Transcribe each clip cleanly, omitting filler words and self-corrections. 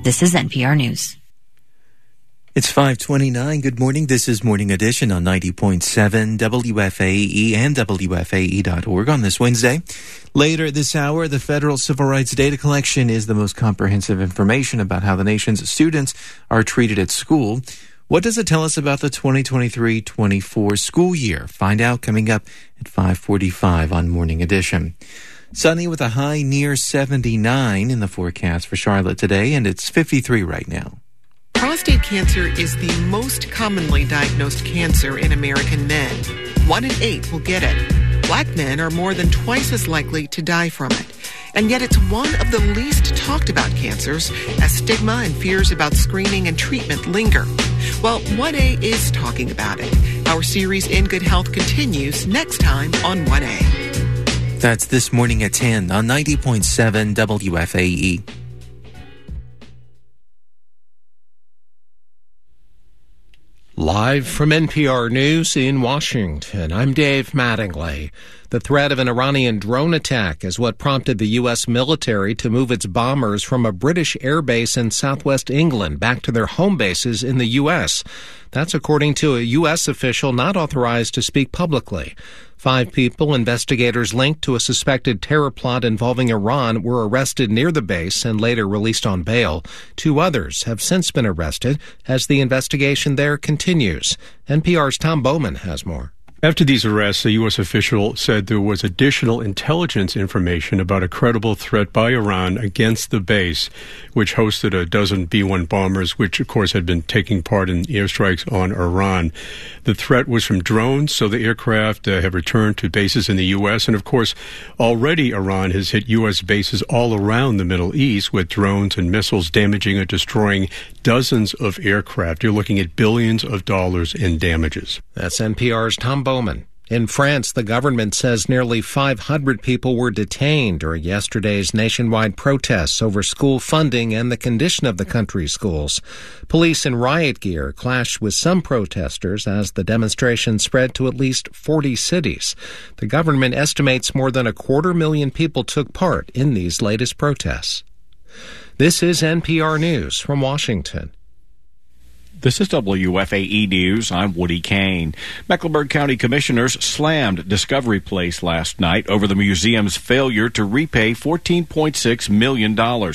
This is NPR News. It's 5:29. Good morning. This is Morning Edition on 90.7 WFAE and WFAE.org on this Wednesday. Later this hour, the Federal Civil Rights Data Collection is the most comprehensive information about how the nation's students are treated at school. What does it tell us about the 2023-24 school year? Find out coming up at 5:45 on Morning Edition. Sunny with a high near 79 in the forecast for Charlotte today, and it's 53 right now. Prostate cancer is the most commonly diagnosed cancer in American men. 1 in 8 will get it. Black men are more than twice as likely to die from it. And yet it's one of the least talked about cancers, as stigma and fears about screening and treatment linger. Well, 1A is talking about it. Our series In Good Health continues next time on 1A. That's this morning at 10 on 90.7 WFAE. Live from NPR News in Washington, I'm Dave Mattingly. The threat of an Iranian drone attack is what prompted the U.S. military to move its bombers from a British airbase in southwest England back to their home bases in the U.S. That's according to a U.S. official not authorized to speak publicly. 5 people investigators linked to a suspected terror plot involving Iran were arrested near the base and later released on bail. 2 others have since been arrested as the investigation there continues. NPR's Tom Bowman has more. After these arrests, a U.S. official said there was additional intelligence information about a credible threat by Iran against the base, which hosted a dozen B-1 bombers, which, of course, had been taking part in airstrikes on Iran. The threat was from drones, so the aircraft have returned to bases in the U.S. And, of course, already Iran has hit U.S. bases all around the Middle East with drones and missiles damaging or destroying dozens of aircraft. You're looking at billions of dollars in damages. That's NPR's Tom Bowman. In France, the government says nearly 500 people were detained during yesterday's nationwide protests over school funding and the condition of the country's schools. Police in riot gear clashed with some protesters as the demonstration spread to at least 40 cities. The government estimates more than 250,000 people took part in these latest protests. This is NPR News from Washington. This is WFAE News. I'm Woody Kane. Mecklenburg County commissioners slammed Discovery Place last night over the museum's failure to repay $14.6 million.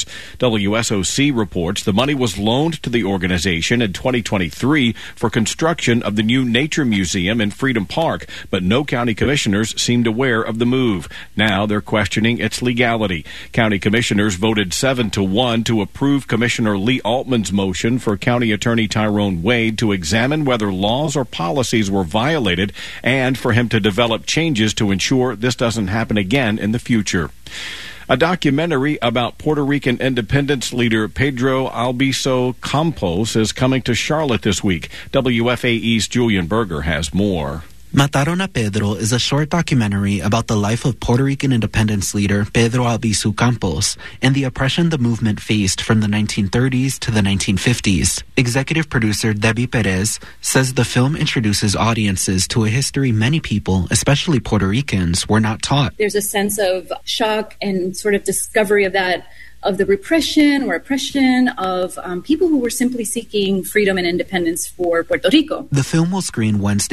WSOC reports the money was loaned to the organization in 2023 for construction of the new Nature Museum in Freedom Park, but no county commissioners seemed aware of the move. Now they're questioning its legality. County commissioners voted 7-1 to approve Commissioner Lee Altman's motion for County Attorney Tyrone Wade to examine whether laws or policies were violated and for him to develop changes to ensure this doesn't happen again in the future. A documentary about Puerto Rican independence leader Pedro Albizu Campos is coming to Charlotte this week. WFAE's Julian Berger has more. Mataron a Pedro is a short documentary about the life of Puerto Rican independence leader Pedro Albizu Campos and the oppression the movement faced from the 1930s to the 1950s. Executive producer Debbie Perez says the film introduces audiences to a history many people, especially Puerto Ricans, were not taught. There's a sense of shock and sort of discovery of that, of the repression or oppression of people who were simply seeking freedom and independence for Puerto Rico. The film will screen Wednesday